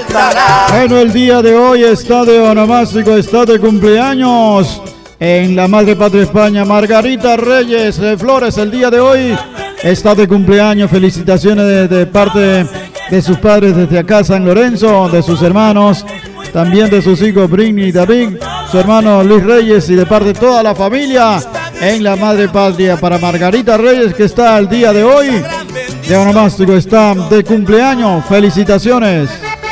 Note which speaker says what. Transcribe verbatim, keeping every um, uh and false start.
Speaker 1: Bueno, el día de hoy está de onomástico, está de cumpleaños en la Madre Patria España, Margarita Reyes de Flores. El día de hoy está de cumpleaños. Felicitaciones de, de parte de sus padres desde acá, San Lorenzo, de sus hermanos, también de sus hijos Britney y David, su hermano Luis Reyes, y de parte de toda la familia en la Madre Patria. Para Margarita Reyes, que está el día de hoy de onomástico, está de cumpleaños. Felicitaciones.